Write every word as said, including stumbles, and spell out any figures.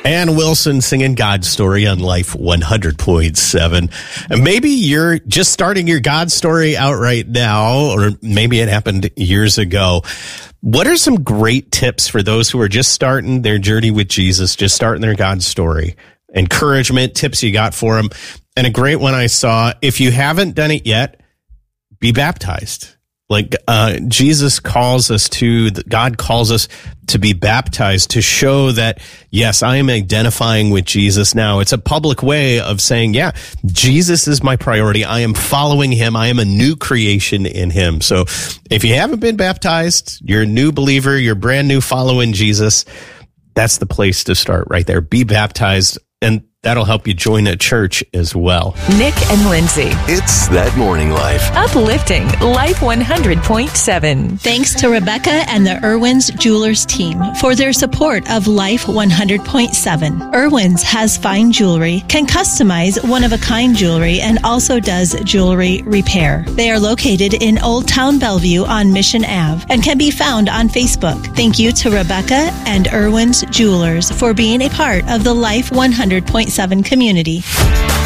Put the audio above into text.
Ann Wilson singing God's Story on Life one hundred point seven. And maybe you're just starting your God story out right now, or maybe it happened years ago. What are some great tips for those who are just starting their journey with Jesus, just starting their God story? Encouragement, tips you got for them. And a great one I saw, if you haven't done it yet, be baptized. Like uh, Jesus calls us to, God calls us to be baptized to show that, yes, I am identifying with Jesus now. It's a public way of saying, yeah, Jesus is my priority. I am following him. I am a new creation in him. So if you haven't been baptized, you're a new believer, you're brand new following Jesus, that's the place to start right there. Be baptized, and that'll help you join a church as well. Nick and Lindsay. It's That Morning Life. Uplifting Life one hundred point seven. Thanks to Rebecca and the Irwin's Jewelers team for their support of Life one hundred point seven. Irwin's has fine jewelry, can customize one-of-a-kind jewelry, and also does jewelry repair. They are located in Old Town Bellevue on Mission Avenue and can be found on Facebook. Thank you to Rebecca and Irwin's Jewelers for being a part of the Life one hundred point seven community.